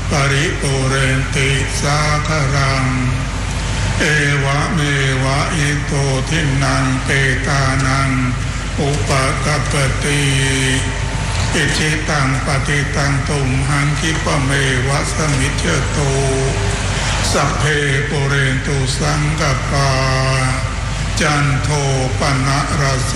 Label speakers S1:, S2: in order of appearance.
S1: ปริปุเรนติสาครังเอวะเมวะอิโตทินังเปตานังอุปกัปปติอิจิตังปฏิตังตุมหังคิปะเมวะสมิจเจโตสัพเพปุเรนตุสังกปาจันโทปนะระโส